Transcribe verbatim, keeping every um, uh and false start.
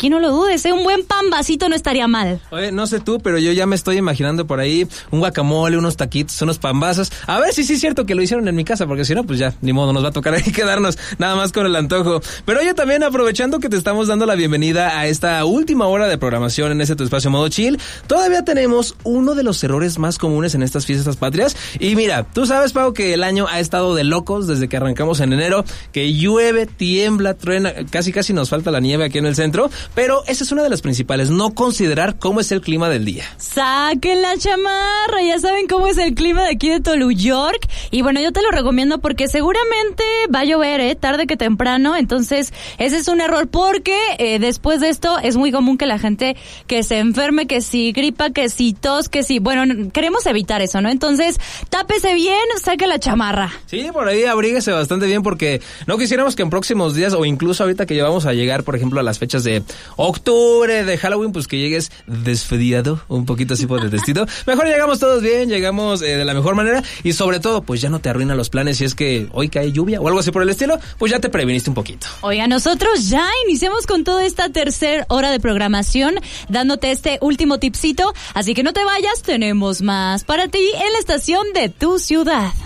aquí no lo dudes, ¿eh? Un buen pambacito no estaría mal. Oye, no sé tú, pero yo ya me estoy imaginando por ahí un guacamole, unos taquitos, unos pambazos. A ver si sí es cierto que lo hicieron en mi casa, porque si no, pues ya, ni modo, nos va a tocar ahí quedarnos nada más con el antojo. Pero oye, también aprovechando que te estamos dando la bienvenida a esta última hora de programación en este tu espacio Modo Chill, todavía tenemos uno de los errores más comunes en estas fiestas patrias. Y mira, tú sabes, Pau, que el año ha estado de locos desde que arrancamos en enero, que llueve, tiembla, truena, casi casi nos falta la nieve aquí en el centro, pero esa es una de las principales, no considerar cómo es el clima del día. Saquen la chamarra, ya saben cómo es el clima de aquí de Tolu, York, y bueno, yo te lo recomiendo porque seguramente va a llover, eh, tarde que temprano, entonces ese es un error porque eh, después de esto es muy común que la gente que se enferme, que si gripa, que si tos, que si, bueno, queremos evitar eso, ¿no? Entonces, tápese bien, saque la chamarra. Sí, por ahí abríguese bastante bien porque no quisiéramos que en próximos días o incluso ahorita que ya vamos a llegar, por ejemplo, a las fechas de octubre, de Halloween, pues que llegues desfediado, un poquito así por el vestido. Mejor llegamos todos bien, llegamos eh, de la mejor manera y sobre todo, pues ya no te arruina los planes si es que hoy cae lluvia o algo así por el estilo, pues ya te previniste un poquito. Oiga, nosotros ya iniciamos con toda esta tercera hora de programación, dándote este último tipcito, así que no te vayas, tenemos más para ti en la estación de tu ciudad.